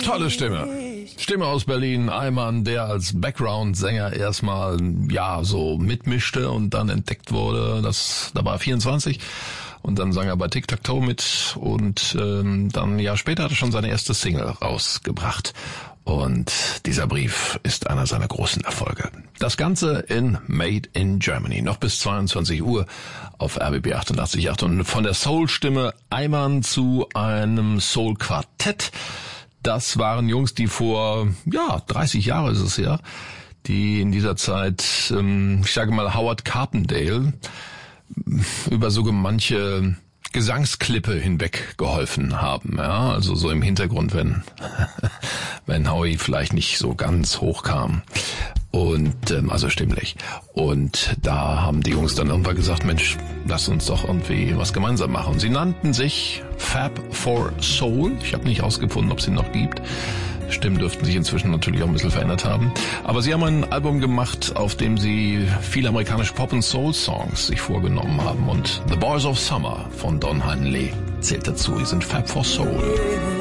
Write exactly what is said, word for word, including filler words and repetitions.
Tolle Stimme. Stimme aus Berlin, Ayman, der als Background-Sänger erstmal, ja, so mitmischte und dann entdeckt wurde, das, da war er vierundzwanzig und dann sang er bei Tic Tac Toe mit und ähm, dann ein Jahr später hat er schon seine erste Single rausgebracht. Und dieser Brief ist einer seiner großen Erfolge. Das Ganze in Made in Germany. Noch bis zweiundzwanzig Uhr auf R B B achtundachtzig Komma acht. Und von der Soul-Stimme Ayman zu einem Soul-Quartett. Das waren Jungs, die vor, ja, dreißig Jahre ist es ja, die in dieser Zeit, ähm, ich sage mal Howard Carpendale, über so manche Gesangsklippe hinweg geholfen haben, ja, also so im Hintergrund, wenn wenn Howie vielleicht nicht so ganz hoch kam und ähm, also stimmlich, und da haben die Jungs dann irgendwann gesagt, Mensch, lass uns doch irgendwie was gemeinsam machen. Sie nannten sich Fab Four Soul. Ich habe nicht rausgefunden, ob es sie noch gibt. Stimmen dürften sich inzwischen natürlich auch ein bisschen verändert haben. Aber sie haben ein Album gemacht, auf dem sie viele amerikanische Pop- und Soul-Songs sich vorgenommen haben. Und The Boys of Summer von Don Henley zählt dazu. Sie sind Fab Four Soul.